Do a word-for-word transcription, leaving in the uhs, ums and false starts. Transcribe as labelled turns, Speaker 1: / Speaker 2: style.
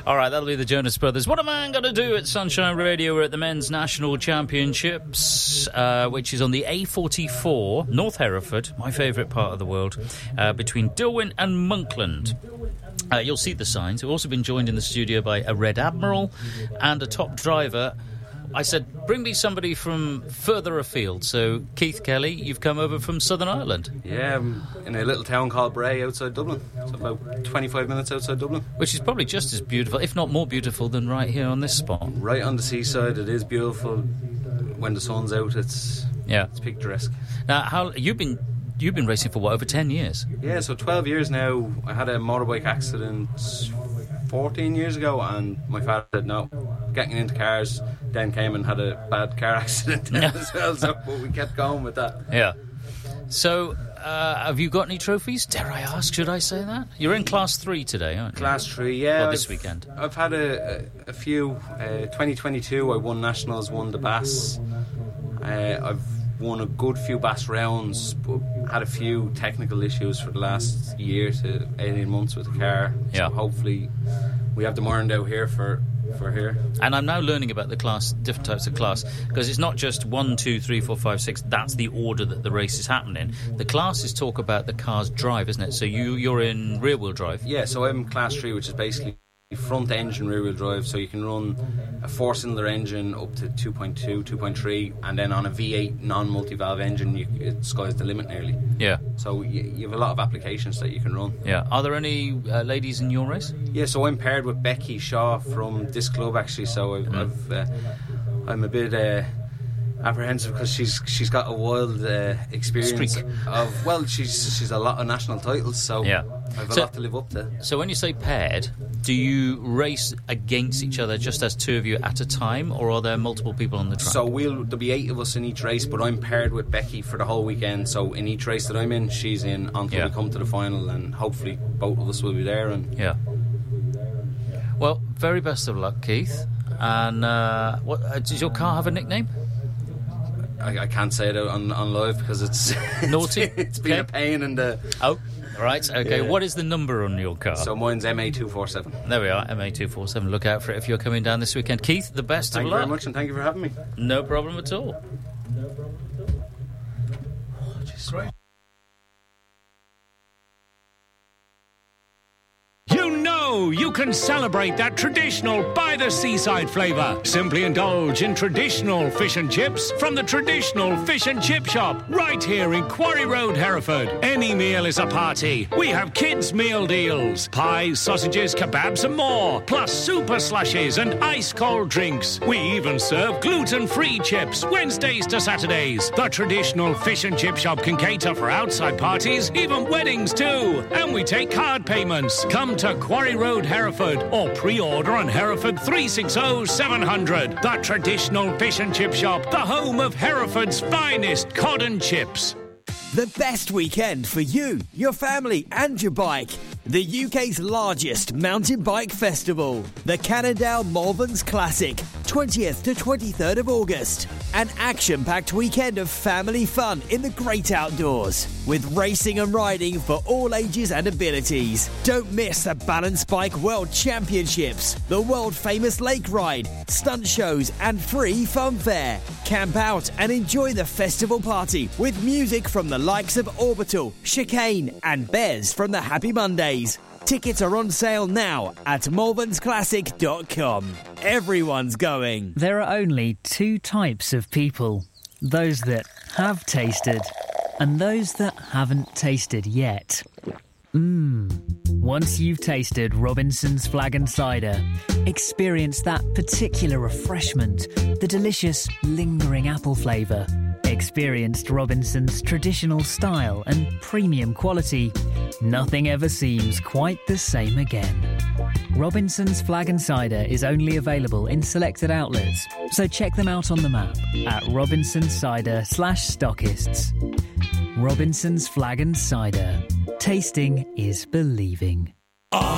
Speaker 1: All right, that'll be the Jonas Brothers. What am I going to do at Sunshine Radio? We're at the Men's National Championships, uh, which is on the A forty-four, North Hereford, my favourite part of the world, uh, between Dilwyn and Monkland. Uh, you'll see the signs. We've also been joined in the studio by a Red Admiral and a top driver. I said, bring me somebody from further afield. So, Keith Kelly, you've come over from Southern Ireland.
Speaker 2: Yeah, I'm in a little town called Bray outside Dublin. It's about twenty-five minutes outside Dublin.
Speaker 1: Which is probably just as beautiful, if not more beautiful, than right here on this spot.
Speaker 2: Right on the seaside, it is beautiful. When the sun's out, it's
Speaker 1: yeah,
Speaker 2: it's picturesque.
Speaker 1: Now, how you've been you've been racing for what, over ten years?
Speaker 2: Yeah, so twelve years now. I had a motorbike accident fourteen years ago, and my father said no, getting into cars. Then came and had a bad car accident as well, so but we kept going with that.
Speaker 1: Yeah. So, uh, have you got any trophies? Dare I ask? Should I say that? You're in Class three today, aren't you?
Speaker 2: Class three, yeah.
Speaker 1: Well, this
Speaker 2: I've,
Speaker 1: weekend.
Speaker 2: I've had a, a, a few. Uh, twenty twenty-two, I won nationals, won the Bass. Uh, I've won a good few Bass rounds, but had a few technical issues for the last year to eighteen months with the car.
Speaker 1: Yeah.
Speaker 2: So hopefully we have them ironed out here for, for here.
Speaker 1: And I'm now learning about the class, different types of class, because it's not just one, two, three, four, five, six. That's the order that the race is happening. The classes talk about the car's drive, isn't it? So you, you're in rear-wheel drive.
Speaker 2: Yeah, so I'm Class three, which is basically front engine rear wheel drive, so you can run a four cylinder engine up to two point two, two point three, and then on a V eight non multi valve engine you, it sky's the limit nearly.
Speaker 1: Yeah.
Speaker 2: So you, you have a lot of applications that you can run.
Speaker 1: Yeah. Are there any uh, ladies in your race?
Speaker 2: Yeah, so I'm paired with Becky Shaw from this club actually, so I've, mm. I've uh, I'm a bit uh, apprehensive because she's she's got a wild uh, experience
Speaker 1: Streak.
Speaker 2: of well she's she's a lot of national titles, so
Speaker 1: yeah.
Speaker 2: I have a
Speaker 1: so,
Speaker 2: lot to live up to.
Speaker 1: So when you say paired, do you race against each other just as two of you at a time, or are there multiple people on the track?
Speaker 2: So we'll there'll be eight of us in each race, but I'm paired with Becky for the whole weekend, so in each race that I'm in, she's in until
Speaker 1: yeah.
Speaker 2: we come to the final, and hopefully both of us will be there. And
Speaker 1: yeah. Well, very best of luck, Keith. And uh, what uh, does your car have a nickname?
Speaker 2: I, I can't say it out on, on live because it's
Speaker 1: naughty.
Speaker 2: it's, it's been
Speaker 1: okay.
Speaker 2: a pain in the.
Speaker 1: Oh, right. Okay.
Speaker 2: Yeah.
Speaker 1: What is the number on your car?
Speaker 2: So mine's M A two forty-seven.
Speaker 1: There we are, M A two forty-seven. Look out for it if you're coming down this weekend. Keith, the best
Speaker 2: thank
Speaker 1: of luck.
Speaker 2: Thank you very much, and thank you for having me.
Speaker 1: No problem at all.
Speaker 2: Oh, just great.
Speaker 3: You know you can celebrate that traditional by-the-seaside flavour. Simply indulge in traditional fish and chips from the traditional fish and chip shop right here in Quarry Road, Hereford. Any meal is a party. We have kids' meal deals. Pies, sausages, kebabs and more. Plus super slushes and ice-cold drinks. We even serve gluten-free chips Wednesdays to Saturdays. The traditional fish and chip shop can cater for outside parties, even weddings too. And we take card payments. Come to Quarry Road, Hereford, or pre-order on Hereford three six zero, seven hundred. The traditional fish and chip shop, the home of Hereford's finest cod and chips.
Speaker 4: The best weekend for you, your family and your bike. The U K's largest mountain bike festival. The Cannondale Malverns Classic, twentieth to twenty-third of August. An action-packed weekend of family fun in the great outdoors. With racing and riding for all ages and abilities. Don't miss the Balance Bike World Championships, the world-famous lake ride, stunt shows and free fun fair. Camp out and enjoy the festival party with music from the likes of Orbital, Chicane and Bez from the Happy Mondays. Tickets are on sale now at malverns classic dot com. Everyone's going.
Speaker 5: There are only two types of people. Those that have tasted and those that haven't tasted yet. Mmm. Once you've tasted Robinson's Flag and Cider, experience that particular refreshment, the delicious, lingering apple flavour. Experienced Robinson's traditional style and premium quality. Nothing ever seems quite the same again. Robinson's Flag and Cider is only available in selected outlets, so check them out on the map at Robinson's Cider slash stockists. Robinson's Flag and Cider. Tasting is believing.